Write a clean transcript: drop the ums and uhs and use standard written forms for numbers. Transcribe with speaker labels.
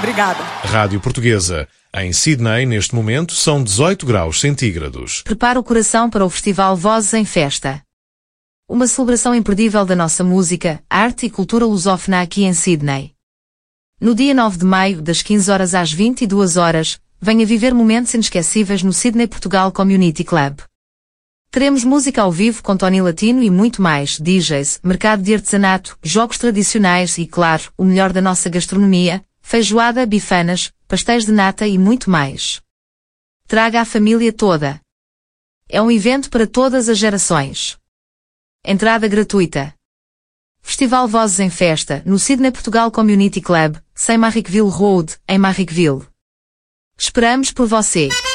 Speaker 1: Obrigada.
Speaker 2: Rádio Portuguesa. Em Sydney, neste momento, são 18 graus centígrados.
Speaker 3: Prepara o coração para o Festival Vozes em Festa. Uma celebração imperdível da nossa música, arte e cultura lusófona aqui em Sydney. No dia 9 de maio, das 15 horas às 22 horas, venha viver momentos inesquecíveis no Sydney Portugal Community Club. Teremos música ao vivo com Tony Latino e muito mais, DJs, mercado de artesanato, jogos tradicionais e, claro, o melhor da nossa gastronomia, feijoada, bifanas, pastéis de nata e muito mais. Traga a família toda. É um evento para todas as gerações. Entrada gratuita. Festival Vozes em Festa, no Sydney Portugal Community Club, 100 Marrickville Road, em Marrickville. Esperamos por você.